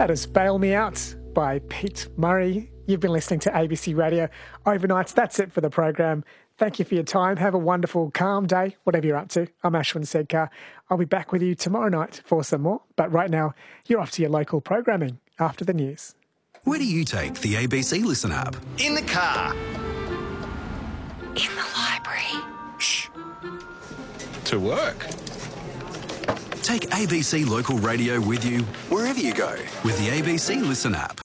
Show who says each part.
Speaker 1: That is Bail Me Out by Pete Murray. You've been listening to ABC Radio Overnights. That's it for the program. Thank you for your time. Have a wonderful, calm day, whatever you're up to. I'm Ashwin Sedkar. I'll be back with you tomorrow night for some more. But right now, you're off to your local programming after the news.
Speaker 2: Where do you take the ABC Listen app?
Speaker 3: In the car.
Speaker 4: In the library.
Speaker 3: Shh. To work.
Speaker 2: Take ABC Local Radio with you wherever you go with the ABC Listen app.